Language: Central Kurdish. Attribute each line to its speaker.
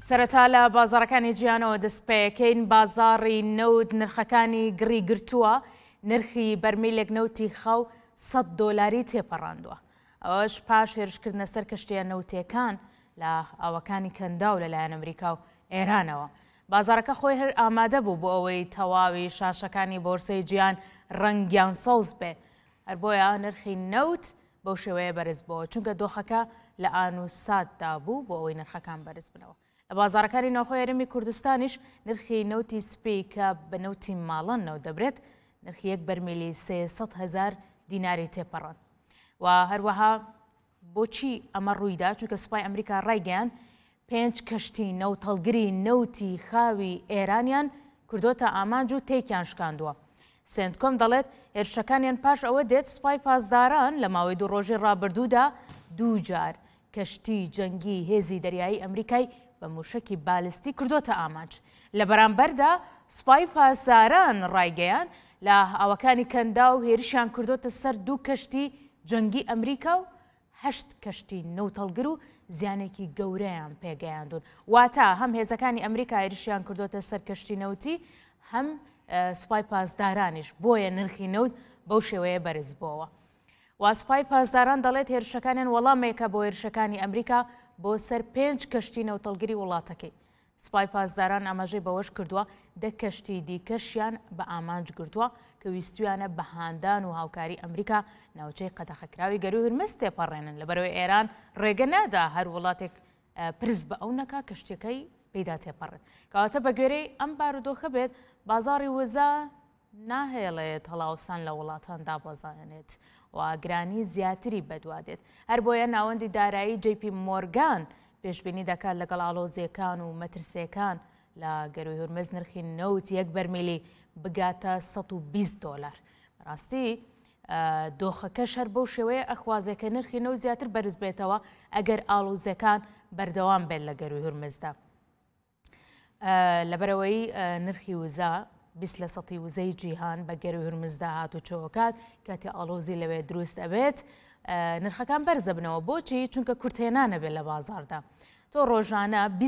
Speaker 1: سەرەتا لە بازاڕەکانی جیهانەوە دەستپێکەین بازاڕی نەوت نرخەکانی گڕی گرتووە نرخی بەرمیلێک نەوتی خەو $100 تێپەڕاندووە. ئەوەش پاش هێرشکردنە سەر کەشتیە نەوتیەکان لە ئاوەکانی کەنداو لەلایەن ئەمریکا و ئێرانەوە. بازاڕەکە خۆی هەر ئامادە بوو بۆ ئەوەی تەواوی شاشەکانی بۆرسەی جیهان ڕەنگیان سەوز بێ. هەر بۆیە نرخی نەوت بەو شێوەیە بەرز بووە چونکە دۆخەکە لە ئان و ساتدا بوو بۆ ئەوەی نرخەکان بەرز بنەوە. لە بازاڕەکانی ناوخۆی هەرێمی کوردستانیش نرخی نەوتی سپی کە بە نەوتی ماڵەن نەوت دەبرێت نرخی یەک بەرمیلی 300,000 دیناری تێپەڕان. و هەروەها بۆچی ئەمە ڕوویدا چونکە سوپای ئەمریکا ڕایگەیان 5 کەشتی نەوتەڵگری نەوتی خاوی ئێرانیان کردۆتە ئامانج و تێکیان شکاندووە. سنتکۆم دەڵێت هێرشەکانیان پاش ئەوە دێت سوپای پاسداران لە ماوەی 2 ڕۆژی ڕابردوودا 2 جار کەشتی جەنگی هێزی دەریایی ئەمریکای بە موشکی بالستی کردۆتە ئامانج. لە بەرامبەردا سوپای پاسداران ڕایگەیان لە ئاوەکانی کەندا و هێرشیان کردۆتە سەر 2 کەشتی جەنگی ئەمریکا و 8 کەشتی نەوتەڵگر و زیانێکی گەورەیان پێگەیاندون. واتە هەم هێزەکانی ئەمریکا هێرشیان کردۆتە سەر کەشتی نەوتی هەم سوپای پاسدارانیش بۆیە نرخی نەوت بەو شێوەیە بەرز بووەوە. واسپای پاسداران دەڵێت هێرشەکانیان وەڵامێکە بۆ هێرشەکانی ئەمریکا بۆ سەر 5 کەشتی نەوتەڵگری وڵاتەکەی. سوپای پاسداران ئاماژەی بەوەش کردووە 10 کەشتی دیکەشیان بە ئامانج گرتووە کە ویستویانە بە هاندان و هاوکاری ئەمریکا ناوچەی قەدەخەکراوی گەروی هورمز تێپەڕێنن لەبەرەوەی ئێران ڕێگە نادا هەر وڵاتێک پرس بە ئەو نەکا کەشتەکەی پێدا تێپەڕێت. کەواتە بە گوێرەی ئەم بارودۆخە بێت بازاڕی وزە ناهێڵێت هەڵاوسان لە وڵاتان دابەزایەنێت و گرانی زیاتری بەدوادێت. هەر بۆیە ناوەندی دارایی JP Morgan پێشبینی دەکات لەگەڵ ئاڵۆزیەکان و مەترسیەکان لە گەروی هورمز نرخی نەوت یەک بەرمیلی بگاتە $120. بەڕاستی دۆخەکەش هەر بەو شێوەیە ئەخوازێکە نرخی نەوت زیاتر بەرز بێتەوە ئەگەر ئاڵۆزیەکان بەردەوام بێت لە گەروی هورمزدا. لەبەرەوەی نرخی وزە 20% وزەی جیهان بە گەروی هورمزدا هاتوچۆکات کاتی ئاڵۆزی لەوێ دروست ئەبێت نرخەکان بەرزە بنەوە. بۆچی؟ چونکە کورتێنانە بێت لە بازاردا. تۆ ڕۆژانە